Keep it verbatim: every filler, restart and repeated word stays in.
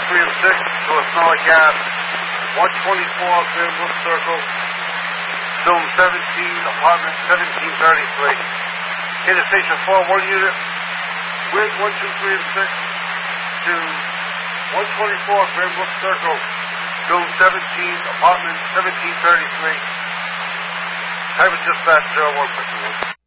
three and six to a smell of gas. one twenty-four Greenbrook Circle. Zone seventeen, apartment seventeen thirty-three. Hit station four, one unit with one two three and six to one twenty-four Greenbrook Circle. Zone seventeen, apartment seventeen thirty-three. Type of dispatch zero one six one.